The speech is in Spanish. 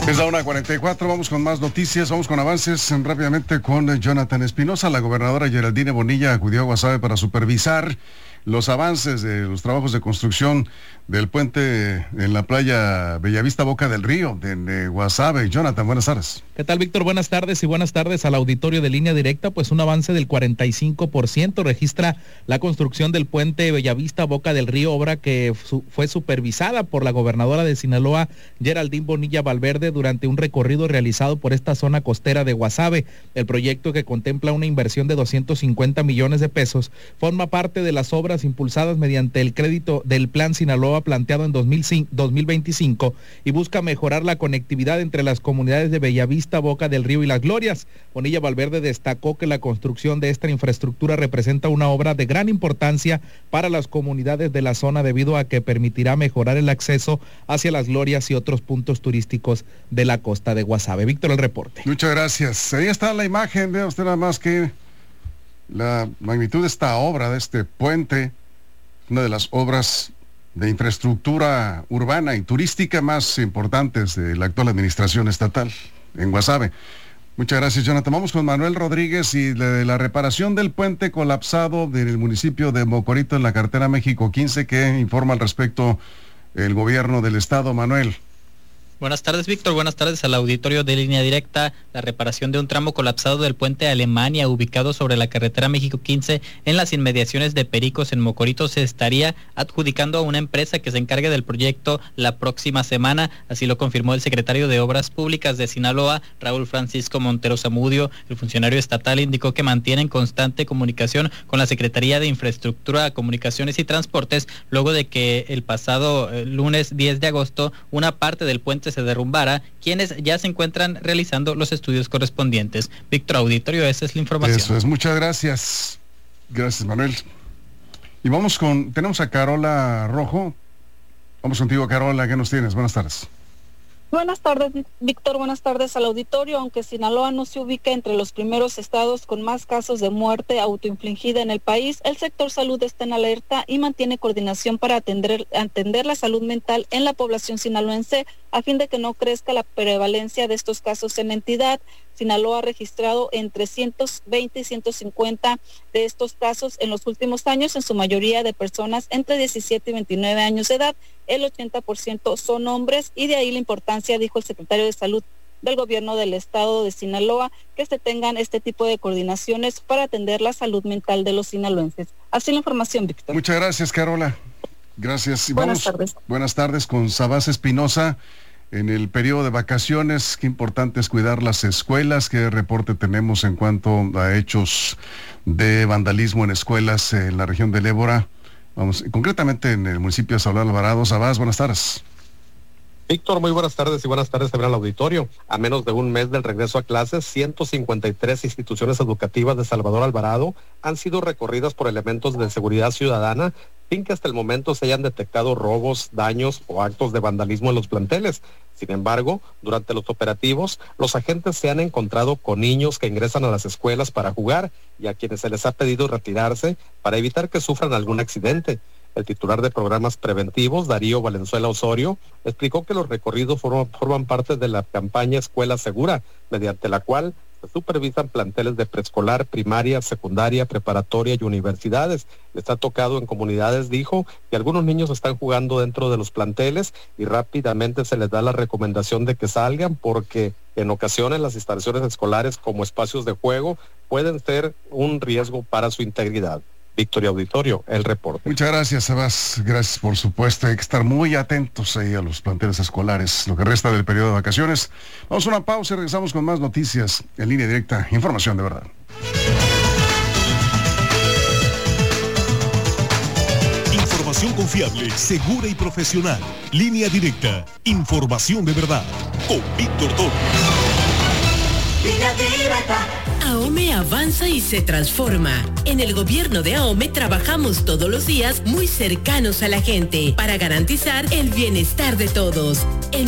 Es la 1:44, vamos con más noticias, vamos con avances rápidamente con Jonathan Espinosa. La gobernadora Geraldine Bonilla acudió a Guasave para supervisar los avances de los trabajos de construcción del puente en la playa Bellavista Boca del Río de Guasave. Jonathan, buenas tardes. ¿Qué tal, Víctor? Buenas tardes y buenas tardes al auditorio de Línea Directa. Pues un avance del 45% registra la construcción del puente Bellavista Boca del Río, obra que fue supervisada por la gobernadora de Sinaloa, Geraldine Bonilla Valverde, durante un recorrido realizado por esta zona costera de Guasave. El proyecto, que contempla una inversión de 250 millones de pesos, forma parte de las obras impulsadas mediante el crédito del Plan Sinaloa planteado en 2025 y busca mejorar la conectividad entre las comunidades de Bellavista, Boca del Río y Las Glorias. Bonilla Valverde destacó que la construcción de esta infraestructura representa una obra de gran importancia para las comunidades de la zona, debido a que permitirá mejorar el acceso hacia Las Glorias y otros puntos turísticos de la costa de Guasave. Víctor, el reporte. Muchas gracias. Ahí está la imagen, vea usted nada más que la magnitud de esta obra, de este puente, una de las obras de infraestructura urbana y turística más importantes de la actual administración estatal en Guasave. Muchas gracias, Jonathan. Vamos con Manuel Rodríguez y de la reparación del puente colapsado del municipio de Mocorito en la carretera México 15, que informa al respecto el gobierno del estado. Manuel. Buenas tardes, Víctor. Buenas tardes al auditorio de Línea Directa. La reparación de un tramo colapsado del puente Alemania, ubicado sobre la carretera México 15 en las inmediaciones de Pericos en Mocorito, se estaría adjudicando a una empresa que se encargue del proyecto la próxima semana. Así lo confirmó el secretario de Obras Públicas de Sinaloa, Raúl Francisco Montero Zamudio. El funcionario estatal indicó que mantienen constante comunicación con la Secretaría de Infraestructura, Comunicaciones y Transportes, luego de que el pasado lunes 10 de agosto una parte del puente se derrumbara, quienes ya se encuentran realizando los estudios correspondientes. Víctor, auditorio, esa es la información. Eso es, muchas gracias. Gracias, Manuel. Y tenemos a Carola Rojo. Vamos contigo, Carola, ¿qué nos tienes? Buenas tardes. Buenas tardes, Víctor. Buenas tardes al auditorio. Aunque Sinaloa no se ubica entre los primeros estados con más casos de muerte autoinfligida en el país, el sector salud está en alerta y mantiene coordinación para atender la salud mental en la población sinaloense, a fin de que no crezca la prevalencia de estos casos en la entidad. Sinaloa ha registrado entre 120 y 150 de estos casos en los últimos años, en su mayoría de personas entre 17 y 29 años de edad. El 80% son hombres, y de ahí la importancia, dijo el secretario de Salud del gobierno del estado de Sinaloa, que se tengan este tipo de coordinaciones para atender la salud mental de los sinaloenses. Así la información, Víctor. Muchas gracias, Carola. Gracias. Y buenas tardes. Buenas tardes con Sabás Espinosa. En el periodo de vacaciones, qué importante es cuidar las escuelas. ¿Qué reporte tenemos en cuanto a hechos de vandalismo en escuelas en la región del Ébora? Vamos, concretamente en el municipio de Saulal Alvarado. Sabás, buenas tardes. Víctor, muy buenas tardes y buenas tardes también al auditorio. A menos de un mes del regreso a clases, 153 instituciones educativas de Salvador Alvarado han sido recorridas por elementos de seguridad ciudadana, sin que hasta el momento se hayan detectado robos, daños o actos de vandalismo en los planteles. Sin embargo, durante los operativos, los agentes se han encontrado con niños que ingresan a las escuelas para jugar y a quienes se les ha pedido retirarse para evitar que sufran algún accidente. El titular de programas preventivos, Darío Valenzuela Osorio, explicó que los recorridos forman parte de la campaña Escuela Segura, mediante la cual se supervisan planteles de preescolar, primaria, secundaria, preparatoria y universidades. Les ha tocado en comunidades, dijo, que algunos niños están jugando dentro de los planteles y rápidamente se les da la recomendación de que salgan, porque en ocasiones las instalaciones escolares como espacios de juego pueden ser un riesgo para su integridad. Víctor y auditorio, el reporte. Muchas gracias, Sebas. Gracias, por supuesto. Hay que estar muy atentos ahí a los planteles escolares, lo que resta del periodo de vacaciones. Vamos a una pausa y regresamos con más noticias en Línea Directa. Información de verdad. Información confiable, segura y profesional. Línea Directa. Información de verdad. Con Víctor Torres. Línea Directa. AOME avanza y se transforma. En el gobierno de AOME trabajamos todos los días muy cercanos a la gente para garantizar el bienestar de todos.